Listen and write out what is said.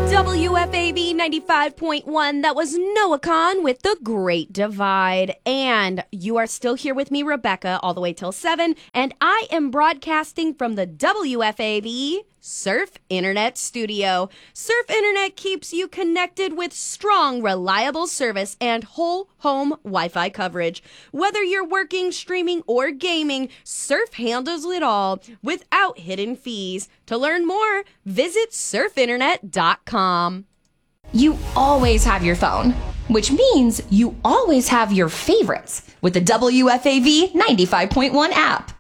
WFAB 95.1. That was Noah Khan with The Great Divide. And you are still here with me, Rebecca, all the way till 7. And I am broadcasting from the WFAB Surf Internet Studio. Surf Internet keeps you connected with strong, reliable service and whole home Wi-Fi coverage. Whether you're working, streaming, or gaming, Surf handles it all without hidden fees. To learn more, visit surfinternet.com. You always have your phone, which means you always have your favorites with the WFAV 95.1 app.